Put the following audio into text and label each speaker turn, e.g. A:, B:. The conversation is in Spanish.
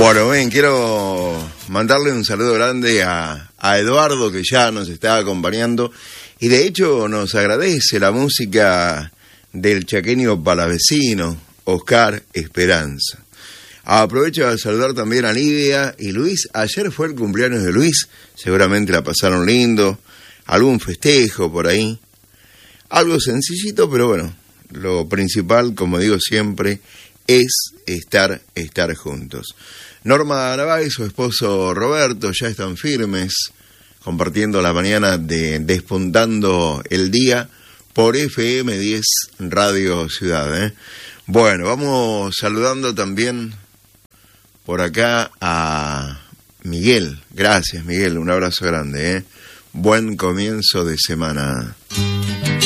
A: Bueno, bien, quiero mandarle un saludo grande a Eduardo, que ya nos está acompañando y de hecho nos agradece la música del chaqueño palavecino, Oscar Esperanza. Aprovecho a saludar también a Lidia y Luis. Ayer fue el cumpleaños de Luis, seguramente la pasaron lindo, algún festejo por ahí, algo sencillito, pero bueno, lo principal, como digo siempre, es estar juntos. Norma Navarro y su esposo Roberto ya están firmes, compartiendo la mañana de Despuntando el Día por FM 10 Radio Ciudad. Bueno, vamos saludando también por acá a Miguel. Gracias, Miguel, un abrazo grande. Buen comienzo de semana.